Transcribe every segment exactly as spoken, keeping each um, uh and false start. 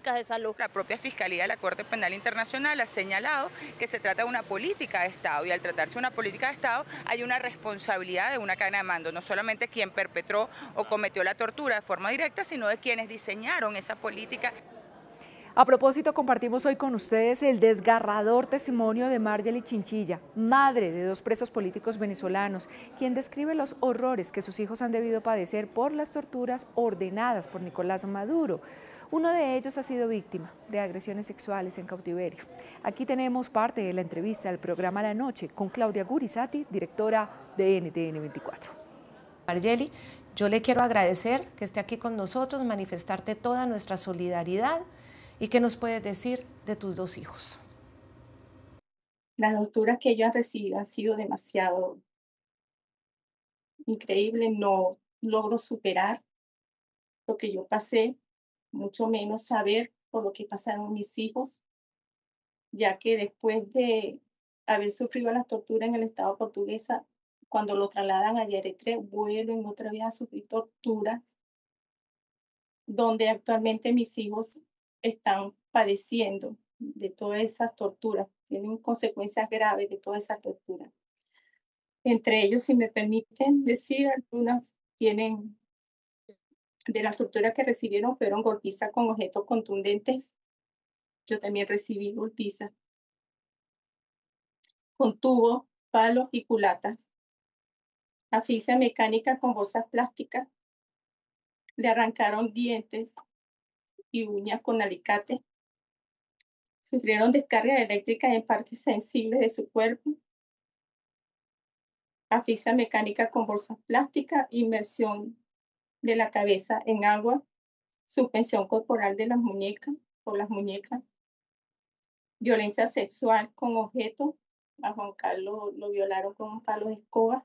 públicas de salud. La propia Fiscalía de la Corte Penal Internacional ha señalado que se trata de una política de Estado y al tratarse de una política de Estado hay una responsabilidad de una cadena de mando, no solamente quien perpetró o cometió la tortura de forma directa, sino de quienes diseñaron esa política. A propósito, compartimos hoy con ustedes el desgarrador testimonio de Marjorie Chinchilla, madre de dos presos políticos venezolanos, quien describe los horrores que sus hijos han debido padecer por las torturas ordenadas por Nicolás Maduro. Uno de ellos ha sido víctima de agresiones sexuales en cautiverio. Aquí tenemos parte de la entrevista del programa La Noche con Claudia Gurizati, directora de N T N veinticuatro. Marjorie, yo le quiero agradecer que esté aquí con nosotros, manifestarte toda nuestra solidaridad. ¿Y qué nos puedes decir de tus dos hijos? Las torturas que ellos han recibido han sido demasiado increíbles. No logro superar lo que yo pasé, mucho menos saber por lo que pasaron mis hijos, ya que después de haber sufrido las torturas en el Estado portuguesa, cuando lo trasladan a Eritrea, vuelven otra vez a sufrir torturas, donde actualmente mis hijos están padeciendo de todas esas torturas, tienen consecuencias graves de toda esa tortura. Entre ellos, si me permiten decir, algunas tienen, de las torturas que recibieron, fueron golpizas con objetos contundentes. Yo también recibí golpizas con tubos, palos y culatas. Asfixia mecánica con bolsas plásticas. Le arrancaron dientes y uñas con alicate. Sufrieron descargas eléctricas en partes sensibles de su cuerpo. Asfixia mecánica con bolsas plásticas, inmersión de la cabeza en agua, suspensión corporal de las muñecas, por las muñecas, violencia sexual con objetos. A Juan Carlos lo violaron con un palo de escoba.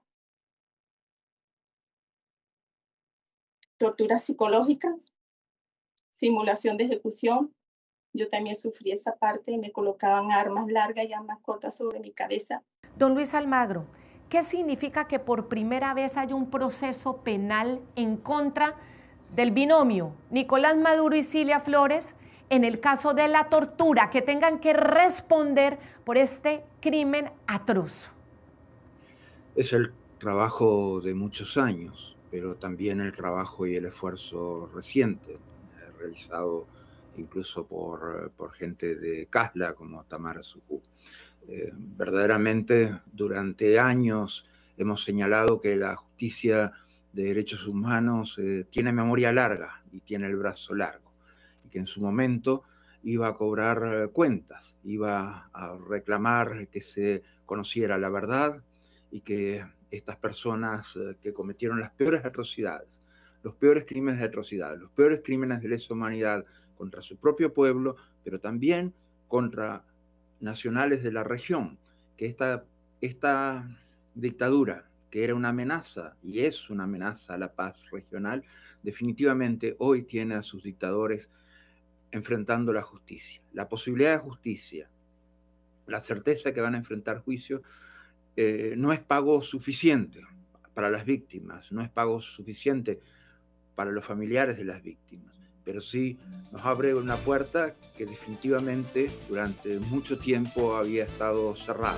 Torturas psicológicas, simulación de ejecución. Yo también sufrí esa parte, me colocaban armas largas y armas cortas sobre mi cabeza. Don Luis Almagro, ¿qué significa que por primera vez hay un proceso penal en contra del binomio Nicolás Maduro y Cilia Flores en el caso de la tortura, que tengan que responder por este crimen atroz? Es el trabajo de muchos años, pero también el trabajo y el esfuerzo reciente, eh, realizado incluso por, por gente de Casla como Tamara Sujú. Eh, verdaderamente, durante años hemos señalado que la justicia de derechos humanos eh, tiene memoria larga y tiene el brazo largo, y que en su momento iba a cobrar cuentas, iba a reclamar que se conociera la verdad y que estas personas eh, que cometieron las peores atrocidades, los peores crímenes de atrocidad, los peores crímenes de lesa humanidad contra su propio pueblo, pero también contra nacionales de la región, que esta, esta dictadura, que era una amenaza y es una amenaza a la paz regional, definitivamente hoy tiene a sus dictadores enfrentando la justicia. La posibilidad de justicia, la certeza que van a enfrentar juicio, eh, no es pago suficiente para las víctimas, no es pago suficiente para los familiares de las víctimas, pero sí nos abre una puerta que definitivamente durante mucho tiempo había estado cerrada.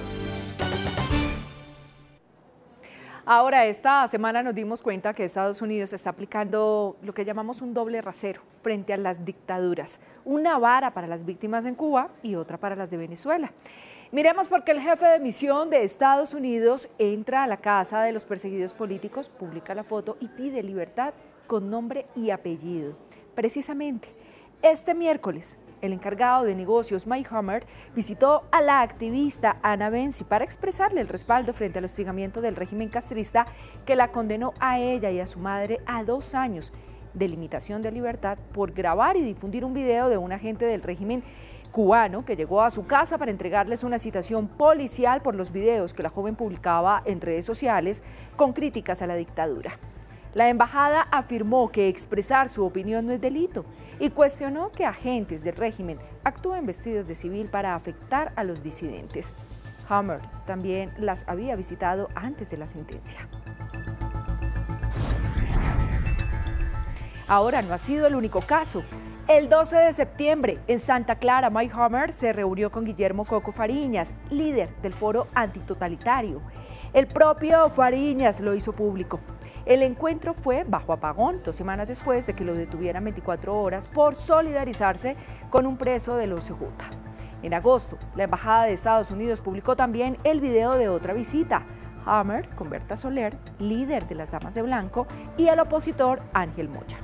Ahora, esta semana nos dimos cuenta que Estados Unidos está aplicando lo que llamamos un doble rasero frente a las dictaduras, una vara para las víctimas en Cuba y otra para las de Venezuela. Miremos por qué el jefe de misión de Estados Unidos entra a la casa de los perseguidos políticos, publica la foto y pide libertad con nombre y apellido. Precisamente, este miércoles, el encargado de negocios Mike Hammer visitó a la activista Ana Benzi para expresarle el respaldo frente al hostigamiento del régimen castrista que la condenó a ella y a su madre a dos años de limitación de libertad por grabar y difundir un video de un agente del régimen cubano que llegó a su casa para entregarles una citación policial por los videos que la joven publicaba en redes sociales con críticas a la dictadura. La embajada afirmó que expresar su opinión no es delito y cuestionó que agentes del régimen actúen vestidos de civil para afectar a los disidentes. Hammer también las había visitado antes de la sentencia. Ahora no ha sido el único caso. El doce de septiembre, en Santa Clara, Mike Hammer se reunió con Guillermo Coco Fariñas, líder del Foro Antitotalitario. El propio Fariñas lo hizo público. El encuentro fue bajo apagón, dos semanas después de que lo detuvieran veinticuatro horas por solidarizarse con un preso del O C J. En agosto, la Embajada de Estados Unidos publicó también el video de otra visita. Hammer con Berta Soler, líder de las Damas de Blanco, y el opositor Ángel Moya.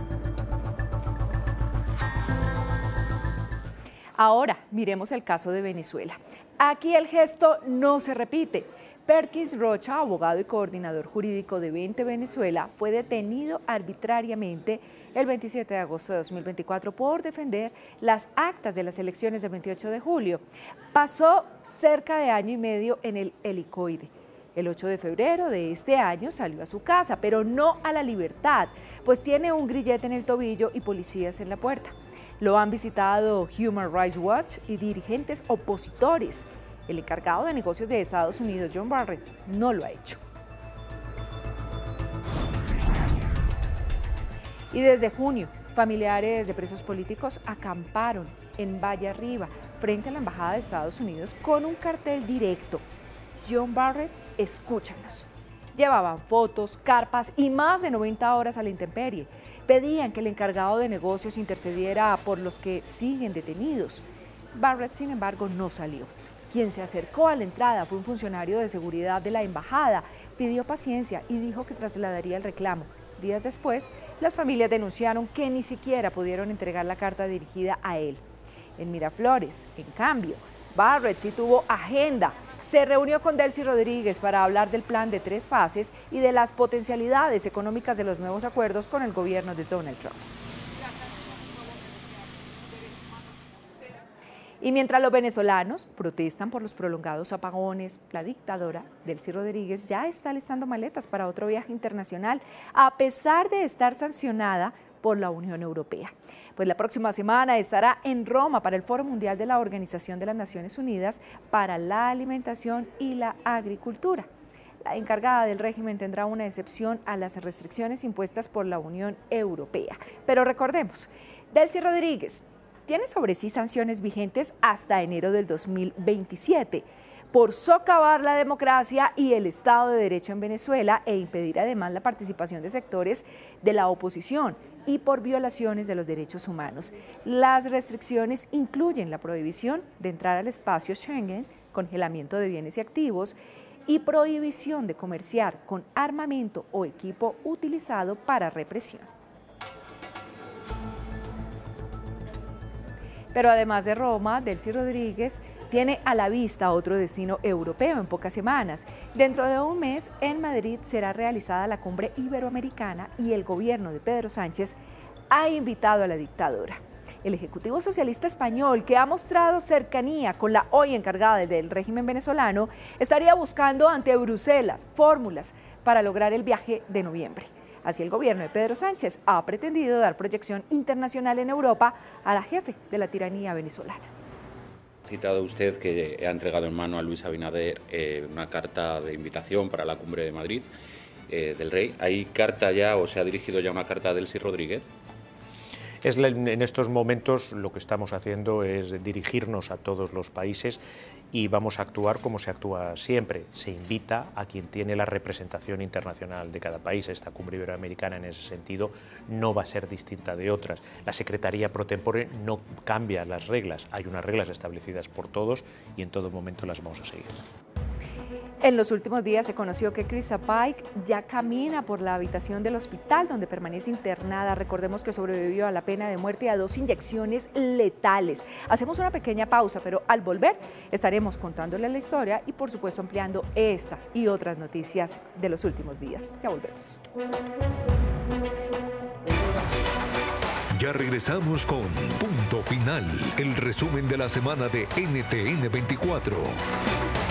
Ahora, miremos el caso de Venezuela. Aquí el gesto no se repite. Perkins Rocha, abogado y coordinador jurídico de Vente Venezuela, fue detenido arbitrariamente el veintisiete de agosto de dos mil veinticuatro por defender las actas de las elecciones del veintiocho de julio. Pasó cerca de año y medio en el helicoide. El ocho de febrero de este año salió a su casa, pero no a la libertad, pues tiene un grillete en el tobillo y policías en la puerta. Lo han visitado Human Rights Watch y dirigentes opositores. El encargado de negocios de Estados Unidos, John Barrett, no lo ha hecho. Y desde junio, familiares de presos políticos acamparon en Valle Arriba, frente a la Embajada de Estados Unidos, con un cartel directo: John Barrett, escúchanos. Llevaban fotos, carpas y más de noventa horas a la intemperie. Pedían que el encargado de negocios intercediera por los que siguen detenidos. Barrett, sin embargo, no salió. Quien se acercó a la entrada fue un funcionario de seguridad de la embajada, pidió paciencia y dijo que trasladaría el reclamo. Días después, las familias denunciaron que ni siquiera pudieron entregar la carta dirigida a él. En Miraflores, en cambio, Barrett sí tuvo agenda. Se reunió con Delcy Rodríguez para hablar del plan de tres fases y de las potencialidades económicas de los nuevos acuerdos con el gobierno de Donald Trump. Y mientras los venezolanos protestan por los prolongados apagones, la dictadora Delcy Rodríguez ya está listando maletas para otro viaje internacional, a pesar de estar sancionada por la Unión Europea. Pues la próxima semana estará en Roma para el Foro Mundial de la Organización de las Naciones Unidas para la Alimentación y la Agricultura. La encargada del régimen tendrá una excepción a las restricciones impuestas por la Unión Europea. Pero recordemos, Delcy Rodríguez tiene sobre sí sanciones vigentes hasta enero del dos mil veintisiete por socavar la democracia y el Estado de Derecho en Venezuela e impedir además la participación de sectores de la oposición y por violaciones de los derechos humanos. Las restricciones incluyen la prohibición de entrar al espacio Schengen, congelamiento de bienes y activos y prohibición de comerciar con armamento o equipo utilizado para represión. Pero además de Roma, Delcy Rodríguez tiene a la vista otro destino europeo en pocas semanas. Dentro de un mes, en Madrid será realizada la cumbre iberoamericana y el gobierno de Pedro Sánchez ha invitado a la dictadora. El Ejecutivo Socialista Español, que ha mostrado cercanía con la hoy encargada del régimen venezolano, estaría buscando ante Bruselas fórmulas para lograr el viaje de noviembre. Así, el gobierno de Pedro Sánchez ha pretendido dar proyección internacional en Europa a la jefe de la tiranía venezolana. Ha citado usted que ha entregado en mano a Luis Abinader eh, una carta de invitación para la cumbre de Madrid eh, del Rey. ¿Hay carta ya o se ha dirigido ya una carta a Delcy Rodríguez? Es la, en estos momentos lo que estamos haciendo es dirigirnos a todos los países y vamos a actuar como se actúa siempre. Se invita a quien tiene la representación internacional de cada país. Esta cumbre iberoamericana en ese sentido no va a ser distinta de otras. La Secretaría pro tempore no cambia las reglas. Hay unas reglas establecidas por todos y en todo momento las vamos a seguir. En los últimos días se conoció que Krista Pike ya camina por la habitación del hospital donde permanece internada. Recordemos que sobrevivió a la pena de muerte y a dos inyecciones letales. Hacemos una pequeña pausa, pero al volver estaremos contándole la historia y por supuesto ampliando esta y otras noticias de los últimos días. Ya volvemos. Ya regresamos con Punto Final, el resumen de la semana de N T N veinticuatro.